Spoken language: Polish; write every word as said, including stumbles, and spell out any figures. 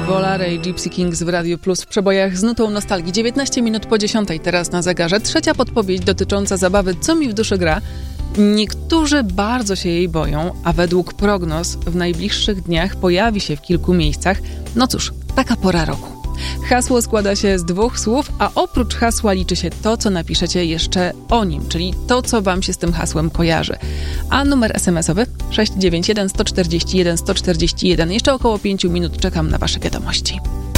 Volare i Gypsy Kings w Radiu Plus w przebojach z nutą nostalgii. dziewiętnaście minut po dziesiątej teraz na zegarze. Trzecia podpowiedź dotycząca zabawy Co mi w duszy gra. Niektórzy bardzo się jej boją, a według prognoz w najbliższych dniach pojawi się w kilku miejscach. No cóż, taka pora roku. Hasło składa się z dwóch słów, a oprócz hasła liczy się to, co napiszecie jeszcze o nim, czyli to, co wam się z tym hasłem kojarzy. A numer es em esowy sześć dziewięć jeden, sto czterdzieści jeden, sto czterdzieści jeden. Jeszcze około pięciu minut czekam na wasze wiadomości.